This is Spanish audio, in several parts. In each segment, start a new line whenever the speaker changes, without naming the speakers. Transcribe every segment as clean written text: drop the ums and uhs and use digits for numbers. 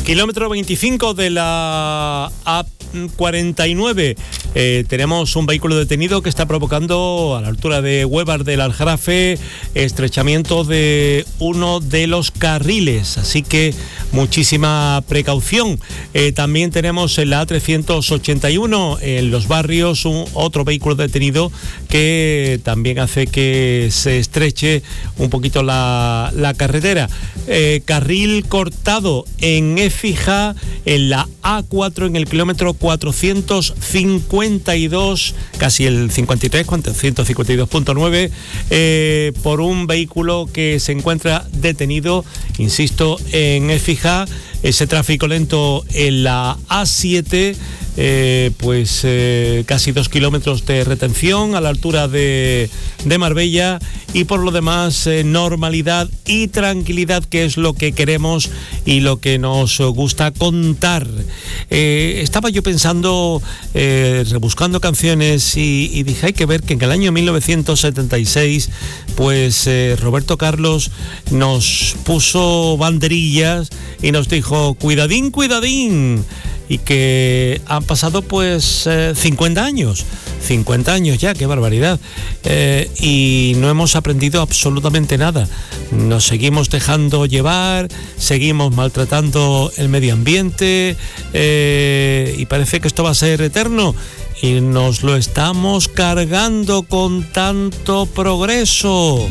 Kilómetro 25 de la A49. Tenemos un vehículo detenido que está provocando a la altura de Huevar del Aljarafe estrechamiento de uno de los carriles, así que muchísima precaución. También tenemos en la A381 en Los Barrios otro vehículo detenido que también hace que se estreche un poquito la carretera. Carril cortado en Écija, en la A4, en el kilómetro 452, casi el 53, 152.9, por un vehículo que se encuentra detenido, insisto, en Écija. Ese tráfico lento en la A7, casi 2 kilómetros de retención a la altura de Marbella, y por lo demás normalidad y tranquilidad, que es lo que queremos y lo que nos gusta contar. Estaba yo pensando, rebuscando canciones, y dije, hay que ver que en el año 1976 Roberto Carlos nos puso banderillas y nos dijo: cuidadín, cuidadín, y que han pasado 50 años ya, qué barbaridad, y no hemos aprendido absolutamente nada. Nos seguimos dejando llevar, seguimos maltratando el medio ambiente, y parece que esto va a ser eterno, y nos lo estamos cargando con tanto progreso.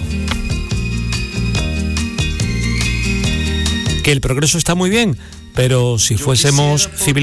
Que el progreso está muy bien, pero si fuésemos civilizados